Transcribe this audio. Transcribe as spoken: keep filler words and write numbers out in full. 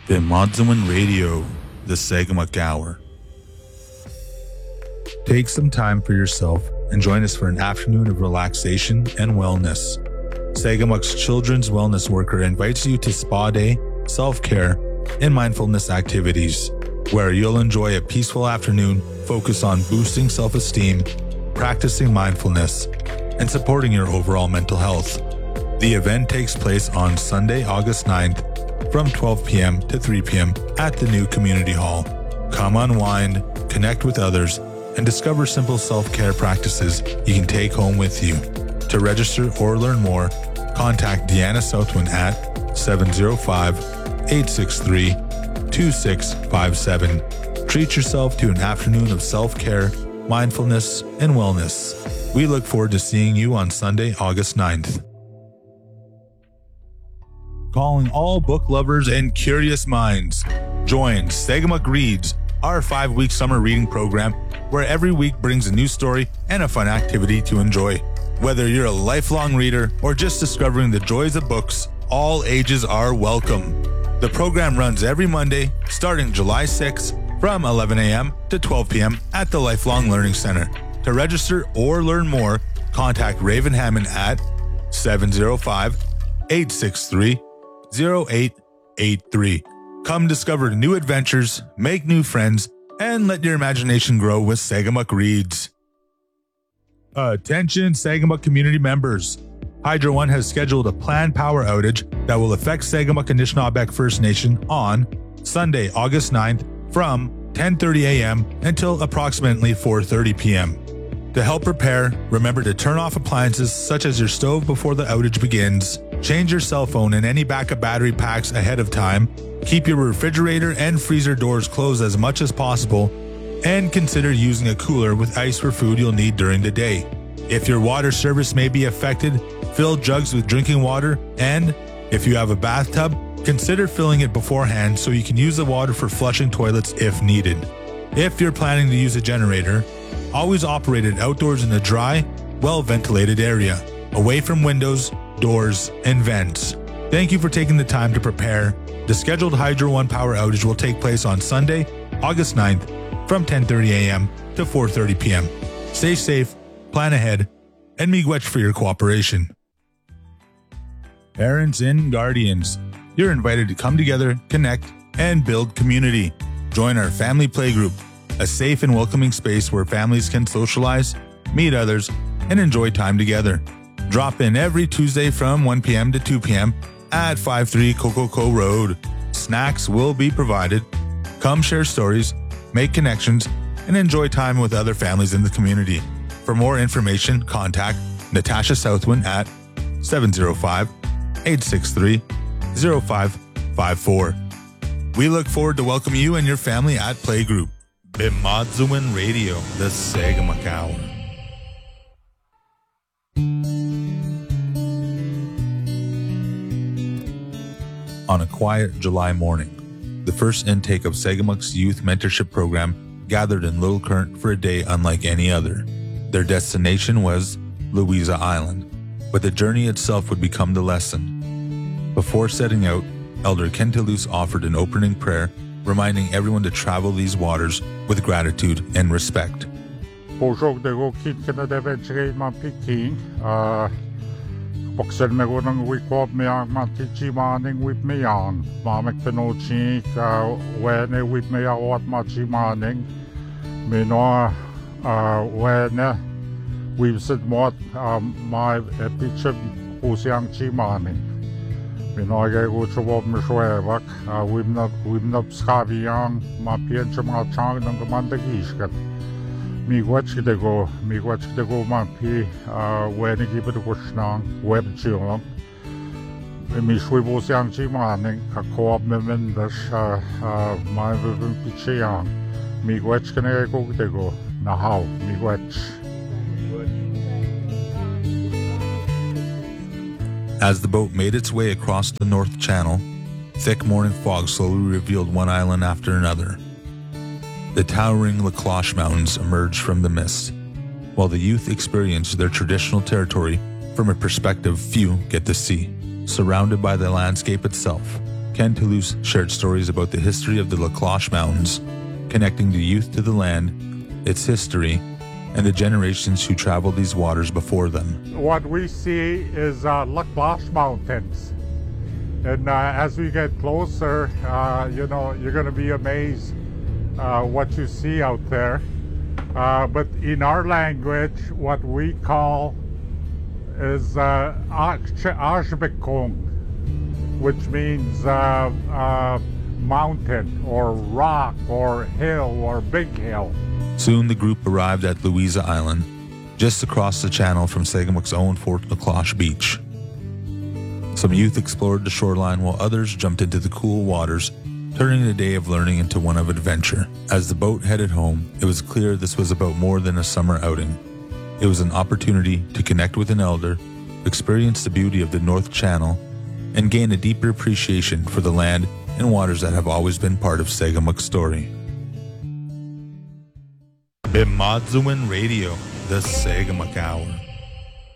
Bimodzawan Radio, the Sagamuk Hour. Take some time for yourself and join us for an afternoon of relaxation and wellness. Sagamuk's children's wellness worker invites you to spa day, self-care, and mindfulness activities, where you'll enjoy a peaceful afternoon focused on boosting self-esteem, practicing mindfulness, and supporting your overall mental health. The event takes place on Sunday, August ninth, from twelve p.m. to three p.m. at the new community hall. Come unwind, connect with others, and discover simple self-care practices you can take home with you. To register or learn more, contact Deanna Southwind at seven zero five, eight six three, two six five seven. Treat yourself to an afternoon of self-care, mindfulness, and wellness. We look forward to seeing you on Sunday, August ninth. Calling all book lovers and curious minds. Join Sagamuk Reads, our five-week summer reading program, where every week brings a new story and a fun activity to enjoy. Whether you're a lifelong reader or just discovering the joys of books, all ages are welcome. The program runs every Monday, starting July sixth, from eleven a.m. to twelve p.m. at the Lifelong Learning Center. To register or learn more, contact Raven Hammond at seven zero five, eight six three, zero eight eight three. Come discover new adventures, make new friends, and let your imagination grow with Sagamuk Reads. Attention Sagamuk community members. Hydro One has scheduled a planned power outage that will affect Sagamuk and Anishinaabeg First Nation on Sunday, August ninth from ten thirty a.m. until approximately four thirty p.m. To help prepare, remember to turn off appliances such as your stove before the outage begins, change your cell phone and any backup battery packs ahead of time, keep your refrigerator and freezer doors closed as much as possible, and consider using a cooler with ice for food you'll need during the day. If your water service may be affected, fill jugs with drinking water, and if you have a bathtub, consider filling it beforehand so you can use the water for flushing toilets if needed. If you're planning to use a generator, always operate it outdoors in a dry, well-ventilated area, away from windows, doors, and vents. Thank you for taking the time to prepare. The scheduled Hydro One power outage will take place on Sunday, August ninth, from ten thirty a.m. to four thirty p.m. Stay safe, plan ahead, and miigwech for your cooperation. Parents and guardians, you're invited to come together, connect, and build community. Join our family playgroup, a safe and welcoming space where families can socialize, meet others, and enjoy time together. Drop in every Tuesday from one p.m. to two p.m. at fifty-three Cococo Road. Snacks will be provided. Come share stories, make connections, and enjoy time with other families in the community. For more information, contact Natasha Southwind at seven zero five, eight six three, zero five five four. We look forward to welcoming you and your family at Playgroup. Bimodzawan Radio, the Sagamuk Hour. On a quiet July morning, the first intake of Sagamuk's youth mentorship program gathered in Little Current for a day unlike any other. Their destination was Louisa Island, but the journey itself would become the lesson. Before setting out, Elder Kentilus offered an opening prayer, reminding everyone to travel these waters with gratitude and respect. Boxer me go nang we kwab me ang matichi maning with me ang mamek penochi ka wene with me awat machi maning me no uh wene we've said what um my picture usiang chi maning me no ga go chobob me shwebak we've not we've not skaviang ma piencha ma chang nang mandagishkat mi watch the go mi watch the go ma pi uh when it give go snang web chong mi shui bo xiang chi ma ning ka ko me men da sha ma ben pi chiang mi watch can go the go na how mi watch. As the boat made its way across the North Channel, thick morning fog slowly revealed one island after another. The towering La Cloche Mountains emerged from the mist, while the youth experienced their traditional territory from a perspective few get to see. Surrounded by the landscape itself, Ken Toulouse shared stories about the history of the La Cloche Mountains, connecting the youth to the land, its history, and the generations who traveled these waters before them. What we see is uh, La Cloche Mountains. And uh, as we get closer, uh, you know, you're going to be amazed uh, what you see out there. Uh, but in our language, what we call is uh, Ashbekong, which means uh, uh, mountain or rock or hill or big hill. Soon the group arrived at Louisa Island, just across the channel from Sagamok's own Fort La Cloche Beach. Some youth explored the shoreline while others jumped into the cool waters, turning the day of learning into one of adventure. As the boat headed home, it was clear this was about more than a summer outing. It was an opportunity to connect with an elder, experience the beauty of the North Channel, and gain a deeper appreciation for the land and waters that have always been part of Sagamok's story. Bimadzuin Radio, the Sagamok Hour.